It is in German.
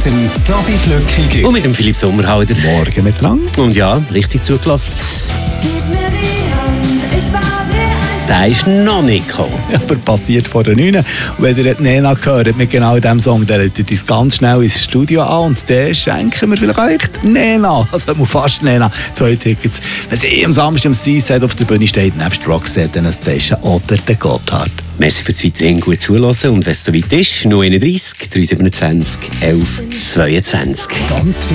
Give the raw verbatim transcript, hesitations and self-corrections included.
mit dem Tobi Flückiger. Und mit dem Philipp Sommerhalder. Morgen mit dran. Und ja, richtig zugelassen. Der ist noch nicht gekommen. Aber passiert vor der neun. Und wenn ihr die Nena gehört mit genau diesem Song, dann läutet uns ganz schnell ins Studio an und dann schenken wir vielleicht euch die Nena. Also fast Nena. Zwei Tickets. Wenn sie am Samstag am Seaside auf der Bühne steht, nebst Roxette, Anastasia oder der Gotthard. Merci fürs weiterhin gut zuhören. Und wenn es soweit ist, null eins drei, drei zwei sieben, elf zweiundzwanzig. Ganz